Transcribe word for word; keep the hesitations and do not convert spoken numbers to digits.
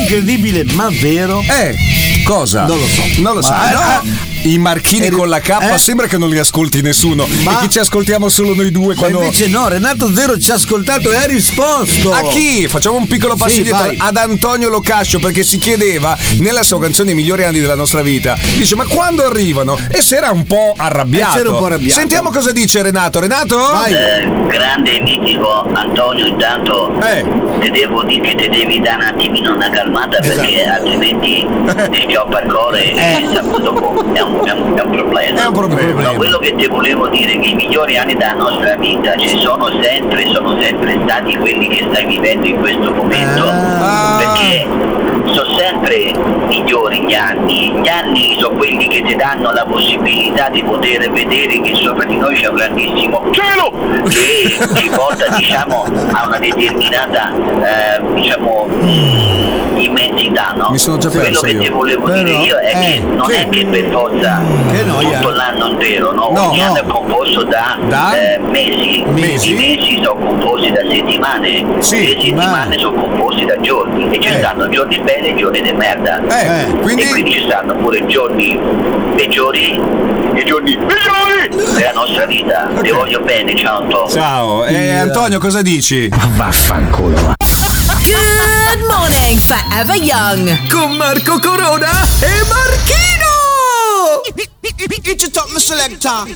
incredibile ma vero. Eh, cosa? Non lo so. Non lo so. Ma, Ah, no. I marchini Eri- con la K eh? sembra che non li ascolti nessuno. Ma- E che ci ascoltiamo solo noi due Ma quando. invece no, Renato Zero ci ha ascoltato e ha risposto. A chi? Facciamo un piccolo passo Sì, indietro vai. ad Antonio Locascio, perché si chiedeva nella sua canzone I migliori anni della nostra vita, dice ma quando arrivano? E si era un po' arrabbiato. Eh, si era un po' arrabbiato. Sentiamo cosa dice Renato. Renato? Vai. Eh, grande e mitico Antonio, intanto Eh. ti devo dire che ti devi dare un attimino una calmata perché altrimenti ti schioppa il cuore e chissà dopo è un, è, un, è un problema. È un problema. No, quello che ti volevo dire è che i migliori anni della nostra vita ci sono sempre, sono sempre stati quelli che stai vivendo in questo momento, Ah. perché sono sempre migliori gli anni, gli anni sono quelli che ti danno la possibilità di poter vedere che sopra di noi c'è un grandissimo cielo che ci porta diciamo a una determinata eh, diciamo immensità, no? Mi sono già perso Quello che io. ti volevo Però, dire io è eh, che non che- è che per forza Che noia. tutto l'anno intero, no? No, Ogni no. anno è composto da, Da? eh, mesi. Mesi? I mesi sono composti da settimane, Sì, le settimane ma- sono composti da giorni e ci Eh. stanno giorni belli e giorni di merda. Eh, Eh, quindi. E quindi ci stanno pure giorni peggiori e giorni migliori della nostra vita. Ti voglio bene, ciao Antonio. Ciao. E Antonio, cosa dici? Vaffanculo. Good morning, Forever Young. Con Marco Corona e Marchino! It's a top selector.